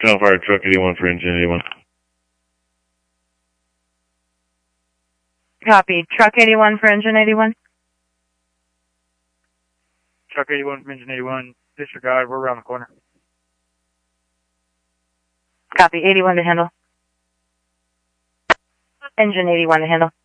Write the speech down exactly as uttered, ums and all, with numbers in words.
Channel Fire Truck eighty-one for Engine eighty-one. Copy. Truck eighty-one for Engine eighty-one. Truck eighty-one for Engine eighty-one. Disregard, we're around the corner. Copy. eighty-one to handle. Engine eighty-one to handle.